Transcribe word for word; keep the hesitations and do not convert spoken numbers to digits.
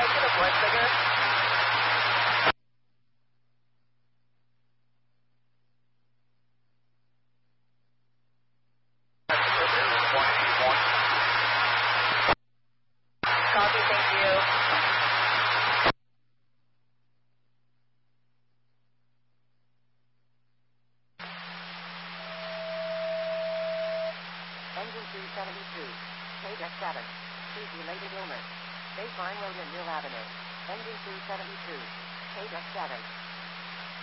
get a blood sugar? Copy, thank you. Engine two seventy-two. Code X seven. Heat-related illness. Baseline load in Mill Avenue. Engine two seventy-two. Code X seven.